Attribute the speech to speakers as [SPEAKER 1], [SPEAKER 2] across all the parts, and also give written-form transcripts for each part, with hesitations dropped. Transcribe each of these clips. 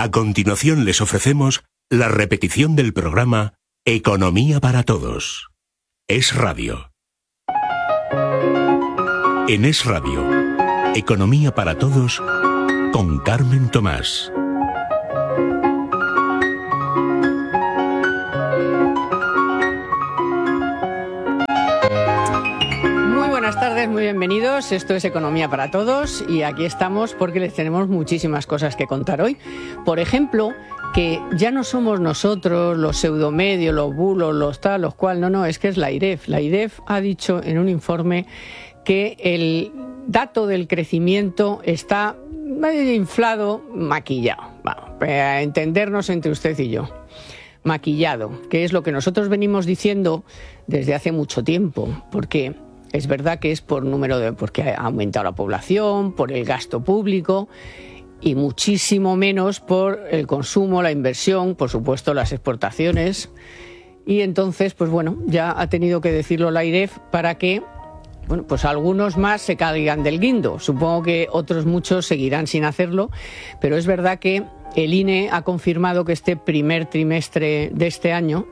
[SPEAKER 1] A continuación les ofrecemos la repetición del programa Economía para Todos. Es Radio. En Es Radio, Economía para Todos con Carmen Tomás.
[SPEAKER 2] Buenas tardes, muy bienvenidos. Esto es Economía para Todos y aquí estamos porque les tenemos muchísimas cosas que contar hoy. Por ejemplo, que ya no somos nosotros los pseudomedios, los bulos, los tal, los cual, no, es que es la AIREF. La AIREF ha dicho en un informe que el dato del crecimiento está medio inflado, maquillado. Vamos, para entendernos entre usted y yo. Maquillado, que es lo que nosotros venimos diciendo desde hace mucho tiempo, porque es verdad que es porque ha aumentado la población, por el gasto público y muchísimo menos por el consumo, la inversión, por supuesto las exportaciones. Y entonces, pues bueno, ya ha tenido que decirlo la AIREF para que, bueno, pues algunos más se caigan del guindo. Supongo que otros muchos seguirán sin hacerlo, pero es verdad que el INE ha confirmado que este primer trimestre de este año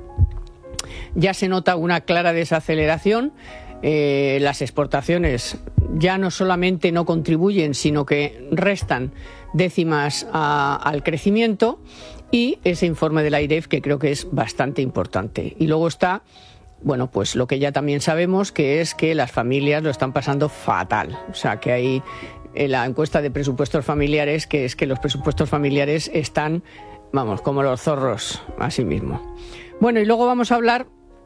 [SPEAKER 2] ya se nota una clara desaceleración. Las exportaciones ya no solamente no contribuyen, sino que restan décimas al crecimiento, y ese informe de la AIREF que creo que es bastante importante. Y luego está, bueno, pues lo que ya también sabemos, que es que las familias lo están pasando fatal. O sea, que hay en la encuesta de presupuestos familiares, que es que los presupuestos familiares están, vamos, como los zorros, así mismo. Bueno, y luego vamos a hablar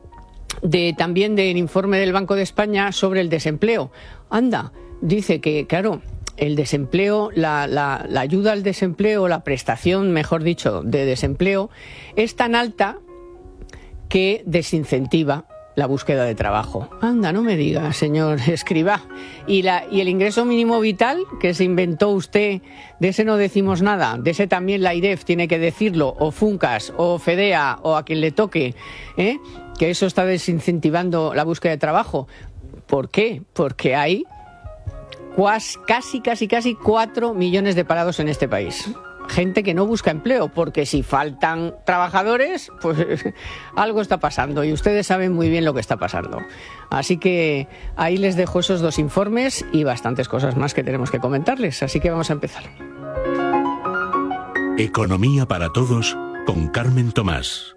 [SPEAKER 2] también del informe del Banco de España sobre el desempleo. Anda, dice que, claro, el desempleo, la ayuda al desempleo, la prestación, mejor dicho, de desempleo, es tan alta que desincentiva la búsqueda de trabajo. Anda, no me diga, señor Escrivá. Y el ingreso mínimo vital que se inventó usted, de ese no decimos nada, de ese también la AIREF tiene que decirlo, o Funcas, o Fedea, o a quien le toque, que eso está desincentivando la búsqueda de trabajo. ¿Por qué? Porque hay casi 4 millones de parados en este país. Gente que no busca empleo, porque si faltan trabajadores, pues algo está pasando y ustedes saben muy bien lo que está pasando. Así que ahí les dejo esos dos informes y bastantes cosas más que tenemos que comentarles. Así que vamos a empezar.
[SPEAKER 1] Economía para Todos con Carmen Tomás.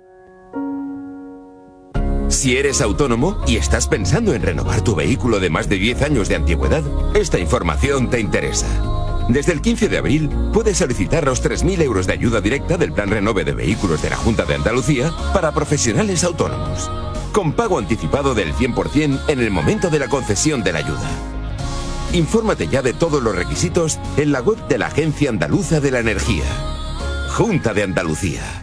[SPEAKER 3] Si eres autónomo y estás pensando en renovar tu vehículo de más de 10 años de antigüedad, esta información te interesa. Desde el 15 de abril puedes solicitar los 3.000 euros de ayuda directa del Plan Renove de Vehículos de la Junta de Andalucía para profesionales autónomos, con pago anticipado del 100% en el momento de la concesión de la ayuda. Infórmate ya de todos los requisitos en la web de la Agencia Andaluza de la Energía. Junta de Andalucía.